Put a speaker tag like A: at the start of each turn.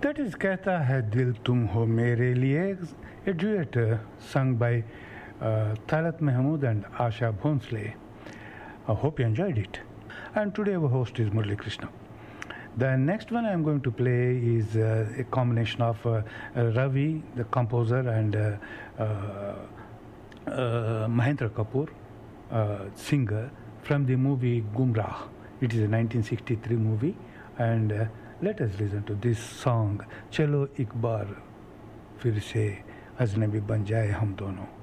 A: That is कहता है दिल तुम हो मेरे लिए, a duet sung by Talat Mahmood and Asha Bhonsle. I hope you enjoyed it. And today our host is Murali Krishna. The next one I'm going to play is a combination of Ravi, the composer, and Mahendra Kapoor, singer, from the movie Gumrah. It is a 1963 movie, and let us listen to this song. चलो एक बार फिर से अजनबी बन जाए हम दोनों.